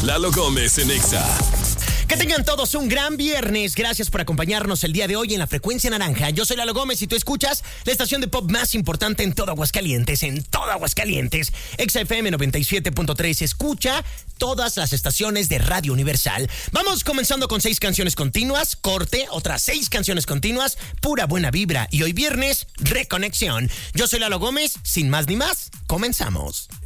Lalo Gómez en Exa. Que tengan todos un gran viernes. Gracias por acompañarnos el día de hoy en la Frecuencia Naranja. Yo soy Lalo Gómez y tú escuchas la estación de pop más importante en todo Aguascalientes. Exa FM 97.3. Escucha todas las estaciones de Radio Universal. Vamos comenzando con 6 canciones continuas, corte, otras 6 canciones continuas, pura buena vibra. Y hoy viernes, reconexión. Yo soy Lalo Gómez, sin más ni más, comenzamos.